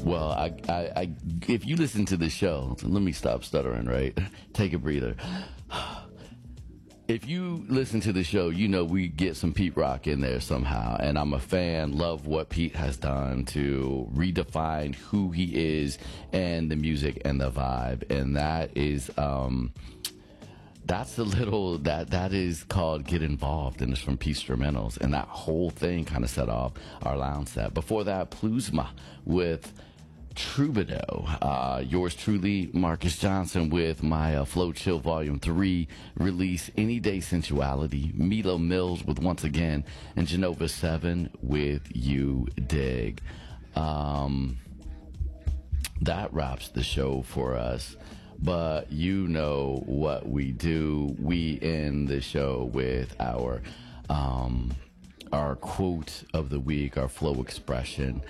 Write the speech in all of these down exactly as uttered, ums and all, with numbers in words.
Well, I, I, I, if you listen to the show, let me stop stuttering, right? Take a breather. If you listen to the show, you know we get some Pete Rock in there somehow. And I'm a fan, love what Pete has done to redefine who he is and the music and the vibe. And that is, um, that's a little, that, that is called Get Involved, and it's from Pete Instrumentals. And that whole thing kind of set off our lounge set. Before that, Plusma with Troubadour. Uh, yours truly, Marcus Johnson, with my uh, Flow Chill Volume three release, Any Day Sensuality. Milo Mills with Once Again, and Genova seven with You Dig. Um, that wraps the show for us. But you know what we do. We end the show with our, um, our quote of the week, our flow expression.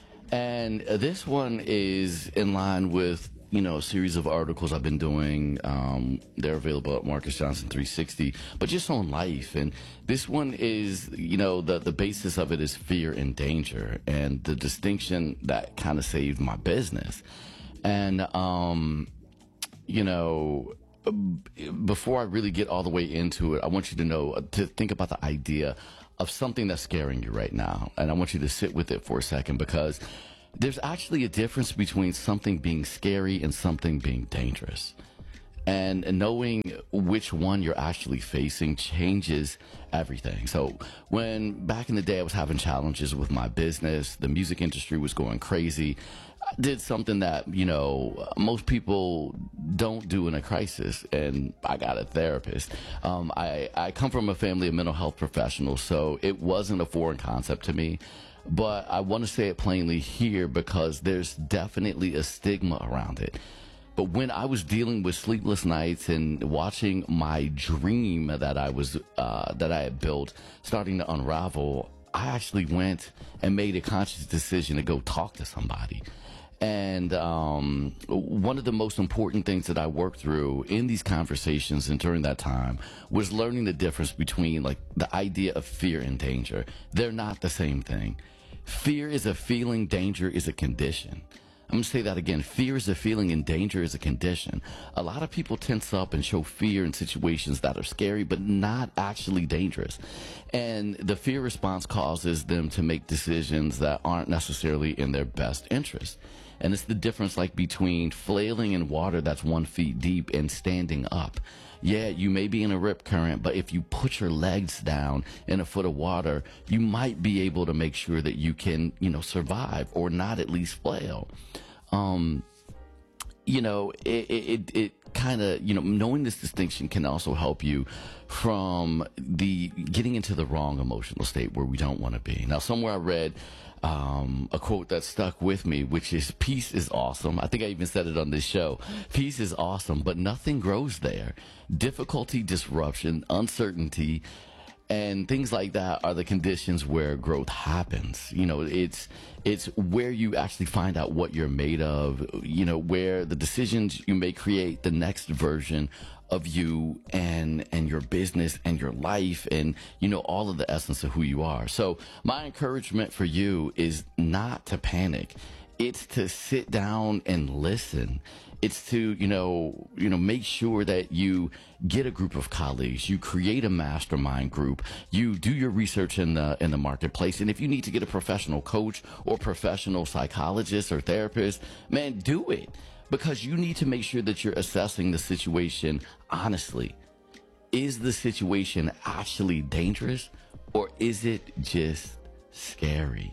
And this one is in line with, you know, a series of articles I've been doing. Um, they're available at Marcus Johnson three sixty, but just on life. And this one is, you know, the, the basis of it is fear and danger, and the distinction that kind of saved my business. And, um, you know, before I really get all the way into it, I want you to know, to think about the idea of something that's scaring you right now. And I want you to sit with it for a second, because there's actually a difference between something being scary and something being dangerous. And knowing which one you're actually facing changes everything. So when back in the day I was having challenges with my business, the music industry was going crazy, I did something that, you know, most people don't do in a crisis, and I got a therapist. Um, I, I come from a family of mental health professionals, so it wasn't a foreign concept to me. But I want to say it plainly here, because there's definitely a stigma around it. But when I was dealing with sleepless nights and watching my dream that I was, uh, that I had built starting to unravel, I actually went and made a conscious decision to go talk to somebody. And um, one of the most important things that I worked through in these conversations and during that time was learning the difference between, like, the idea of fear and danger. They're not the same thing. Fear is a feeling, danger is a condition. I'm going to say that again. Fear is a feeling and danger is a condition. A lot of people tense up and show fear in situations that are scary, but not actually dangerous. And the fear response causes them to make decisions that aren't necessarily in their best interest. And it's the difference, like, between flailing in water that's one feet deep and standing up. Yeah, you may be in a rip current, but if you put your legs down in a foot of water, you might be able to make sure that you can, you know, survive, or not at least flail. Um, you know, it, it, it kind of, you know, knowing this distinction can also help you from the getting into the wrong emotional state where we don't want to be. Now, somewhere I read um, a quote that stuck with me, which is, peace is awesome. I think I even said it on this show. Peace is awesome, but nothing grows there. Difficulty, disruption, uncertainty, and things like that are the conditions where growth happens. You know, it's, it's where you actually find out what you're made of, you know, where the decisions you may create the next version of you and, and your business and your life and, you know, all of the essence of who you are. So my encouragement for you is not to panic. It's to sit down and listen. It's to, you know, you know, make sure that you get a group of colleagues, you create a mastermind group, you do your research in the, in the marketplace. And if you need to get a professional coach or professional psychologist or therapist, man, do it, because you need to make sure that you're assessing the situation honestly. Is the situation actually dangerous, or is it just scary?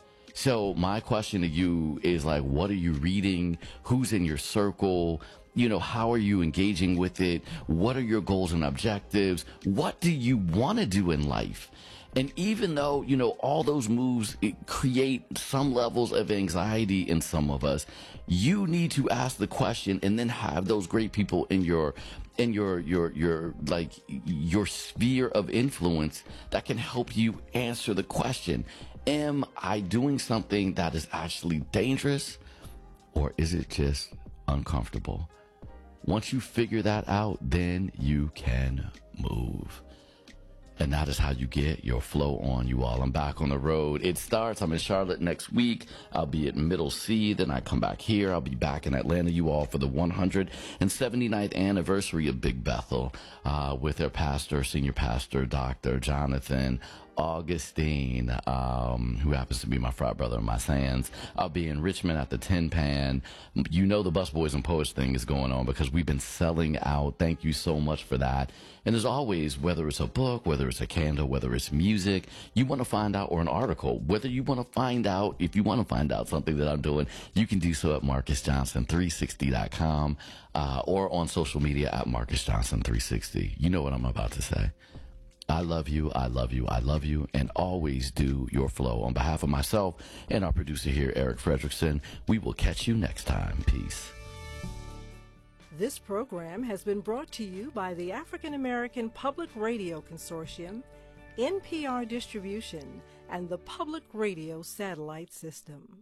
So my question to you is, like, what are you reading? Who's in your circle? You know, how are you engaging with it? What are your goals and objectives? What do you want to do in life? And even though, you know, all those moves create some levels of anxiety in some of us, you need to ask the question and then have those great people in your, in your, your, your, like, your sphere of influence that can help you answer the question. Am I doing something that is actually dangerous, or is it just uncomfortable? Once you figure that out, then you can move. And that is how you get your flow on, you all. I'm back on the road. It starts. I'm in Charlotte next week. I'll be at Middle C. Then I come back here. I'll be back in Atlanta, you all, for the one hundred seventy-ninth anniversary of Big Bethel uh, with their pastor, senior pastor, Doctor Jonathan Augustine, um, who happens to be my frat brother in my sands. I'll be in Richmond at the Tin Pan. You know the Busboys and Poets thing is going on because we've been selling out. Thank you so much for that. And as always, whether it's a book, whether it's a candle, whether it's music, you want to find out, or an article, whether you want to find out, if you want to find out something that I'm doing, you can do so at Marcus Johnson three sixty dot com uh, or on social media at Marcus Johnson three sixty. You know what I'm about to say. I love you, I love you, I love you, and always do your flow. On behalf of myself and our producer here, Eric Fredrickson, we will catch you next time. Peace. This program has been brought to you by the African American Public Radio Consortium, N P R Distribution, and the Public Radio Satellite System.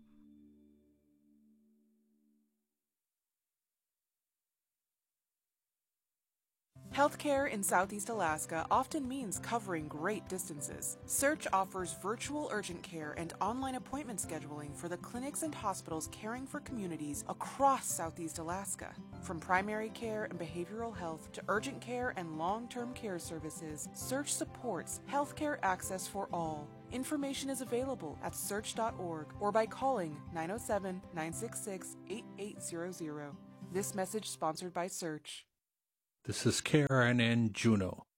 Healthcare in Southeast Alaska often means covering great distances. Search offers virtual urgent care and online appointment scheduling for the clinics and hospitals caring for communities across Southeast Alaska. From primary care and behavioral health to urgent care and long-term care services, Search supports healthcare access for all. Information is available at search dot org or by calling nine oh seven, nine six six, eight eight zero zero. This message sponsored by Search. This is K R N N Juneau,